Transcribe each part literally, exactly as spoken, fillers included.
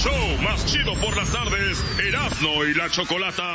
show más chido por las tardes, Erasmo y la Chocolata.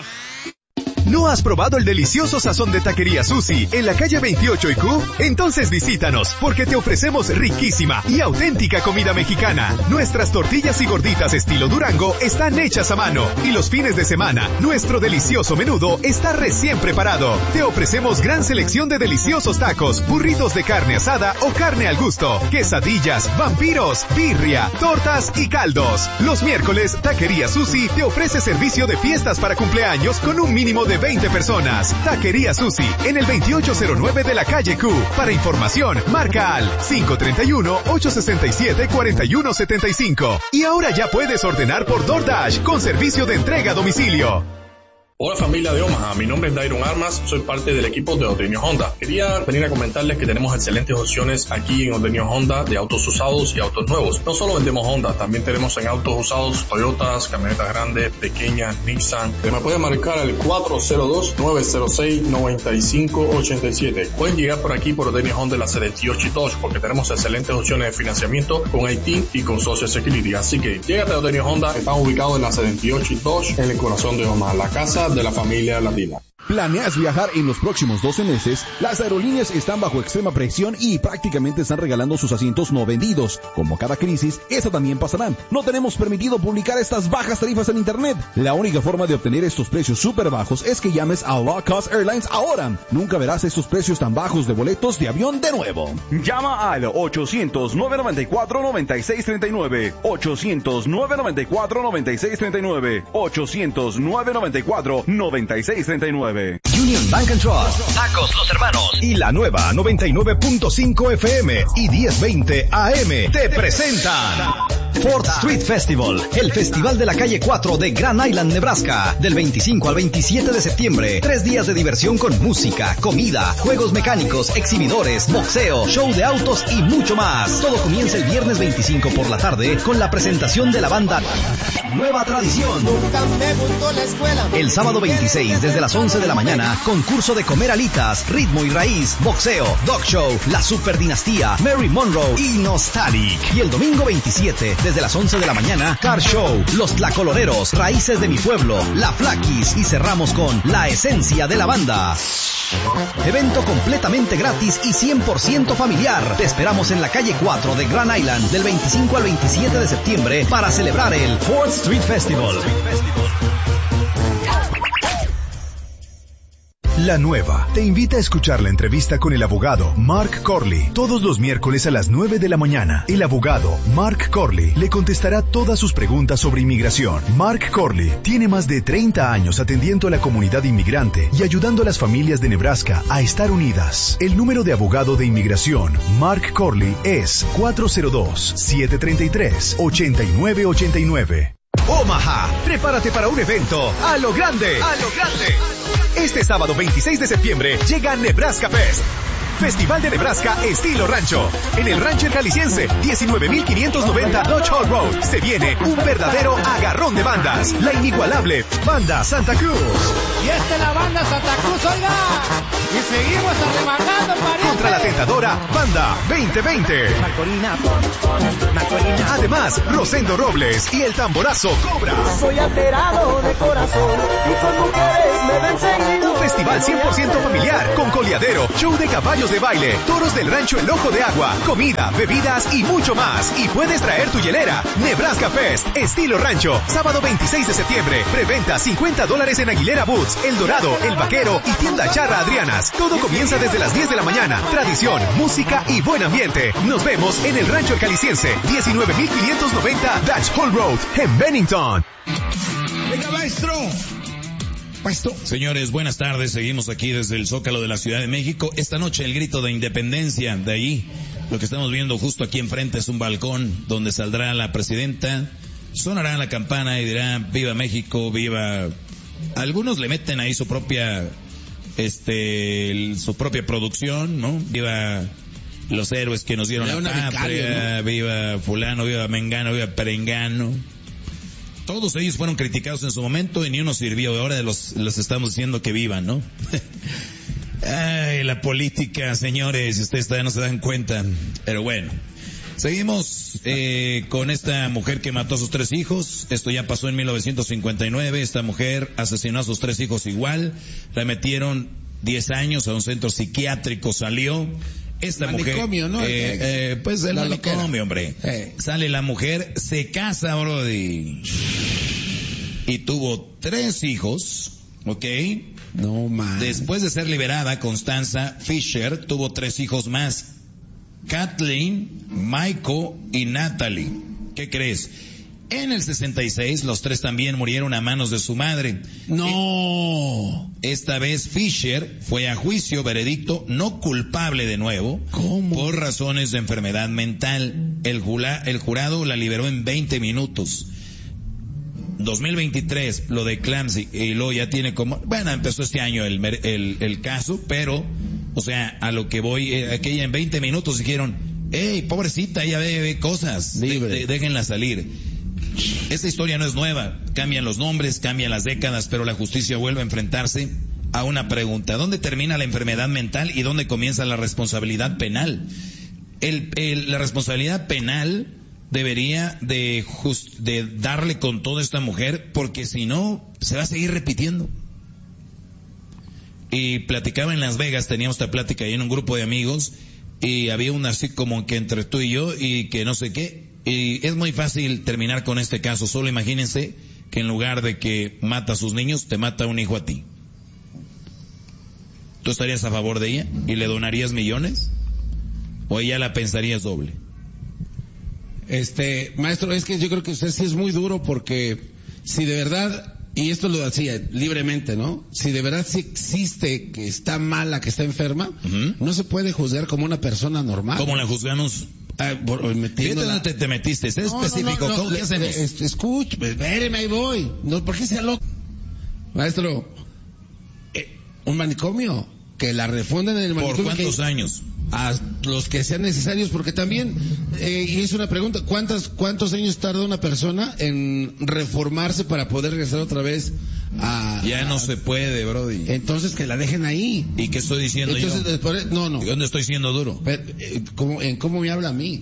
¿No has probado el delicioso sazón de Taquería Susi en la calle veintiocho y Q? Entonces visítanos, porque te ofrecemos riquísima y auténtica comida mexicana. Nuestras tortillas y gorditas estilo Durango están hechas a mano, y los fines de semana, nuestro delicioso menudo está recién preparado. Te ofrecemos gran selección de deliciosos tacos, burritos de carne asada o carne al gusto, quesadillas, vampiros, birria, tortas y caldos. Los miércoles, Taquería Susi te ofrece servicio de fiestas para cumpleaños con un mínimo de veinte personas. Taquería Susi, en el veintiocho cero nueve de la calle Q. Para información, marca al cinco tres uno, ocho seis siete, cuatro uno siete cinco. Y ahora ya puedes ordenar por DoorDash con servicio de entrega a domicilio. Hola familia de Omaha, mi nombre es Dairon Armas, soy parte del equipo de Ordeño Honda. Quería venir a comentarles que tenemos excelentes opciones aquí en Ordeño Honda de autos usados y autos nuevos. No solo vendemos Honda, también tenemos en autos usados Toyotas, camionetas grandes, pequeñas, Nissan. Me pueden marcar al cuatro cero dos, nueve cero seis, nueve cinco ocho siete. Pueden llegar por aquí por Ordeño Honda en la setenta y ocho y Dodge porque tenemos excelentes opciones de financiamiento con I T y con Social Security. Así que llégate a Ordeño Honda, estamos ubicados en la setenta y ocho y Dodge en el corazón de Omaha, la casa de la familia latina. ¿Planeas viajar en los próximos doce meses? Las aerolíneas están bajo extrema presión y prácticamente están regalando sus asientos no vendidos. Como cada crisis, esa también pasará. No tenemos permitido publicar estas bajas tarifas en internet. La única forma de obtener estos precios súper bajos es que llames a Low Cost Airlines ahora. Nunca verás estos precios tan bajos de boletos de avión de nuevo. Llama al ochocientos, nueve noventa y cuatro, noventa y seis treinta y nueve. ochocientos, nueve noventa y cuatro, noventa y seis treinta y nueve. ochocientos, nueve noventa y cuatro, noventa y seis treinta y nueve. Union Bank and Trust, Tacos Los Hermanos y la nueva noventa y nueve punto cinco F M y diez veinte A M te presentan Fourth Street Festival, el festival de la calle cuatro de Grand Island, Nebraska, del veinticinco al veintisiete de septiembre. Tres días de diversión con música, comida, juegos mecánicos, exhibidores, boxeo, show de autos y mucho más. Todo comienza el viernes veinticinco por la tarde con la presentación de la banda Nueva Tradición. El sábado veintiséis desde las once de la mañana, concurso de comer alitas, ritmo y raíz, boxeo, dog show, la super dinastía, Mary Monroe y Nostalgic. Y el domingo veintisiete, desde las once de la mañana, car show, los tlacoloreros, raíces de mi pueblo, la Flaquis y cerramos con la esencia de la banda. Evento completamente gratis y cien por ciento familiar. Te esperamos en la calle cuatro de Grand Island del veinticinco al veintisiete de septiembre para celebrar el Fourth Street Festival. La Nueva te invita a escuchar la entrevista con el abogado Mark Corley todos los miércoles a las nueve de la mañana. El abogado Mark Corley le contestará todas sus preguntas sobre inmigración. Mark Corley tiene más de treinta años atendiendo a la comunidad inmigrante y ayudando a las familias de Nebraska a estar unidas. El número de abogado de inmigración Mark Corley es cuatro cero dos, siete tres tres, ocho nueve ocho nueve. Omaha, prepárate para un evento a lo grande. A lo grande. Este sábado veintiséis de septiembre llega Nebraska Fest. Festival de Nebraska estilo rancho. En el rancho El Jalisciense, diecinueve mil quinientos noventa Dodge Hall Road. Se viene un verdadero agarrón de bandas. La inigualable Banda Santa Cruz. Y esta es la Banda Santa Cruz, oiga. Y seguimos arremangando en París. Contra la tentadora Banda veinte veinte. Macorina, Macorina. Además, Rosendo Robles y el tamborazo Cobra. Soy alterado de corazón y con mujeres me ven seguido. Un festival cien por ciento familiar con coleadero, show de caballos de baile, toros del rancho El Ojo de Agua, comida, bebidas y mucho más. Y puedes traer tu hielera. Nebraska Fest, estilo rancho, sábado veintiséis de septiembre. Preventa cincuenta dólares en Aguilera Boots, El Dorado, El Vaquero y Tienda Charra Adrianas. Todo comienza desde las diez de la mañana. Tradición, música y buen ambiente. Nos vemos en el rancho El Jalisciense, diecinueve mil quinientos noventa Dutch Hall Road, en Bennington. Venga, maestro. Maestro. Señores, buenas tardes. Seguimos aquí desde el Zócalo de la Ciudad de México. Esta noche el grito de independencia. De ahí, lo que estamos viendo justo aquí enfrente es un balcón donde saldrá la presidenta, sonará la campana y dirá viva México, viva. Algunos le meten ahí su propia, este, su propia producción, ¿no? Viva los héroes que nos dieron la patria, vicario, ¿no? Viva fulano, viva mengano, viva perengano. Todos ellos fueron criticados en su momento y ni uno sirvió. Ahora los, los estamos diciendo que vivan, ¿no? Ay, la política, señores, ustedes todavía no se dan cuenta. Pero bueno, Seguimos eh, con esta mujer que mató a sus tres hijos. Esto ya pasó en mil novecientos cincuenta y nueve. Esta mujer asesinó a sus tres hijos igual. La metieron diez años a un centro psiquiátrico, salió. Esta manicomio, mujer, ¿no? eh, eh, pues el La manicomio, loquera. hombre. Eh. Sale la mujer, se casa, brody. Y tuvo tres hijos, ¿ok? No, man. Después de ser liberada, Constanza Fisher tuvo tres hijos más. Kathleen, Michael y Natalie. ¿Qué crees? En el sesenta y seis, los tres también murieron a manos de su madre. No. Esta vez Fisher fue a juicio, veredicto no culpable de nuevo. ¿Cómo? Por razones de enfermedad mental. El, jula, el jurado la liberó en veinte minutos. dos mil veintitrés, lo de Clancy, y luego ya tiene como, bueno, empezó este año el, el, el caso, pero, o sea, a lo que voy, eh, aquella en veinte minutos dijeron, hey, pobrecita, ella ve, ve cosas, de, de, déjenla salir. Esta historia no es nueva, cambian los nombres, cambian las décadas, pero la justicia vuelve a enfrentarse a una pregunta: ¿dónde termina la enfermedad mental y dónde comienza la responsabilidad penal? El, el, la responsabilidad penal debería de, just, de darle con toda esta mujer, porque si no, se va a seguir repitiendo. Y platicaba en Las Vegas, teníamos esta plática ahí en un grupo de amigos, y había una así como que entre tú y yo, y que no sé qué, y es muy fácil terminar con este caso. Solo imagínense que en lugar de que mata a sus niños, te mata un hijo a ti. ¿Tú estarías a favor de ella y le donarías millones? ¿O ella la pensarías doble? Este, maestro, es que yo creo que usted sí es muy duro, porque si de verdad, y esto lo decía libremente, ¿no? Si de verdad sí existe que está mala, que está enferma, uh-huh. no se puede juzgar como una persona normal. ¿Cómo la juzgamos? Ah, por, Fíjate dónde te, te metiste, es no, específico. No, no, no, ¿Qué hacemos? Es, escuche, espéreme, ahí voy. No, ¿por qué sea loco? Maestro, eh, un manicomio, que la refunden en el manicomio. ¿Por cuántos que, años? A los que sean necesarios, porque también, eh, y es una pregunta, ¿cuántas, ¿cuántos años tarda una persona en reformarse para poder regresar otra vez a... Ya no a, se puede, brody. Entonces que la dejen ahí. ¿Y qué estoy diciendo entonces, yo? Después, no, no. ¿Dónde estoy siendo duro? Pero, eh, ¿cómo, en cómo me habla a mí?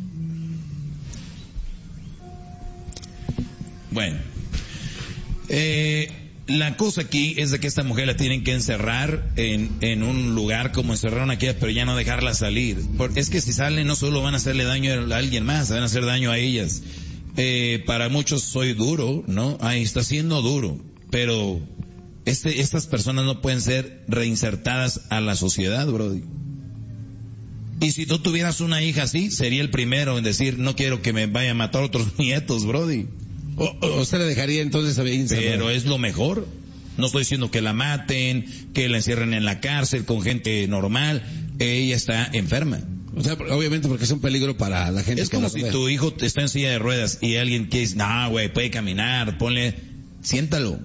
Bueno. Eh... La cosa aquí es de que esta mujer la tienen que encerrar en, en un lugar como encerraron aquí, pero ya no dejarla salir. Porque es que si salen no solo van a hacerle daño a alguien más, van a hacer daño a ellas. Eh, para muchos soy duro, ¿no? Ahí está siendo duro, pero este, estas personas no pueden ser reinsertadas a la sociedad, brody. Y si tú tuvieras una hija así, sería el primero en decir, no quiero que me vaya a matar otros nietos, brody. O, o usted le dejaría entonces a Pero es lo mejor. No estoy diciendo que la maten, que la encierren en la cárcel con gente normal. Ella está enferma. O sea, obviamente porque es un peligro para la gente. Es que como la si ve. tu hijo está en silla de ruedas y alguien que dice, no, güey, puede caminar, ponle, siéntalo.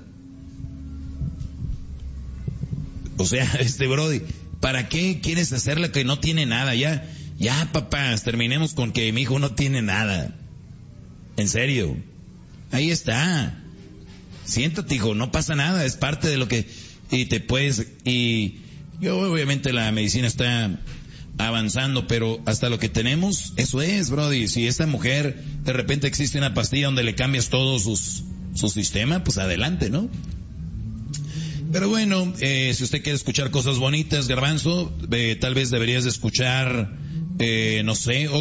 O sea, este brody, ¿para qué quieres hacerle que no tiene nada? Ya, ya, papás, terminemos con que mi hijo no tiene nada. En serio. Ahí está. Siéntate, hijo, no pasa nada, es parte de lo que... Y te puedes... Y yo, obviamente la medicina está avanzando, pero hasta lo que tenemos, eso es, brody. Si esta mujer, de repente existe una pastilla donde le cambias todo sus, su sistema, pues adelante, ¿no? Pero bueno, eh, si usted quiere escuchar cosas bonitas, Garbanzo, eh, tal vez deberías de escuchar, eh, no sé...